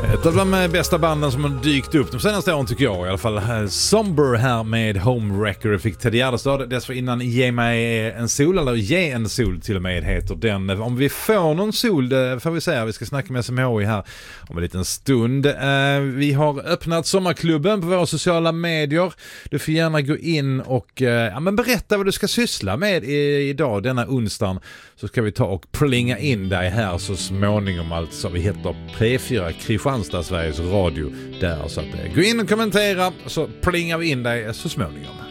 Ett av de bästa banden som har dykt upp de senaste åren tycker jag i alla fall. Somber här med Homewrecker fick Ted Gärdestad. Dessförinnan Ge mig en sol, eller Ge en sol till och med heter den. Om vi får någon sol, det får vi säga. Vi ska snacka med SMHI här om en liten stund. Vi har öppnat sommarklubben på våra sociala medier. Du får gärna gå in och berätta vad du ska syssla med idag, denna onsdagen. Så ska vi ta och plinga in dig här så småningom. Alltså vi heter P4 Kristianstad, Sveriges Radio där. Så att, gå in och kommentera så plingar vi in dig så småningom.